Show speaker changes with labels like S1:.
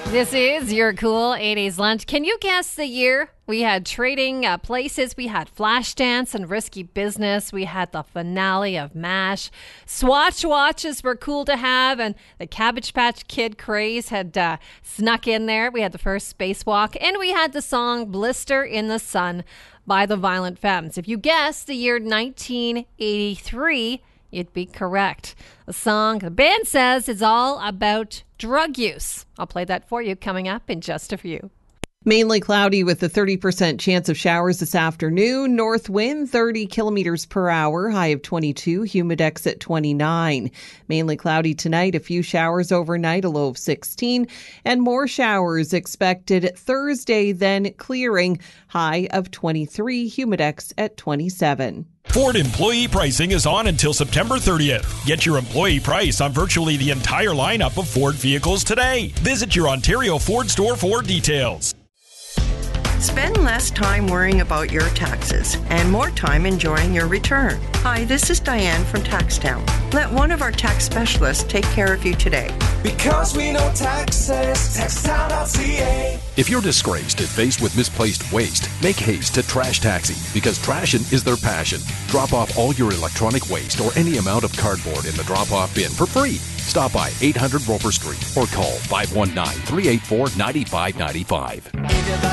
S1: This is your cool 80s lunch. Can you guess the year? We had Trading Places, we had Flashdance and Risky Business, we had the finale of MASH. Swatch watches were cool to have, and the Cabbage Patch Kid craze had snuck in there. We had the first spacewalk, and we had the song Blister in the Sun by the Violent Femmes. If you guessed the year 1983, you'd be correct. The band says, is all about drug use. I'll play that for you coming up in just a few.
S2: Mainly cloudy with a 30% chance of showers this afternoon. North wind 30 kilometers per hour, high of 22, humidex at 29. Mainly cloudy tonight, a few showers overnight, a low of 16. And more showers expected Thursday, then clearing, high of 23, humidex at 27.
S3: Ford employee pricing is on until September 30th. Get your employee price on virtually the entire lineup of Ford vehicles today. Visit your Ontario Ford store for details.
S4: Spend less time worrying about your taxes and more time enjoying your return. Hi, this is Diane from TaxTown. Let one of our tax specialists take care of you today.
S5: Because we know taxes, taxtown.ca.
S6: If you're disgraced and faced with misplaced waste, make haste to Trash Taxi, because trashing is their passion. Drop off all your electronic waste or any amount of cardboard in the drop-off bin for free. Stop by 800 Roper Street or call 519-384-9595.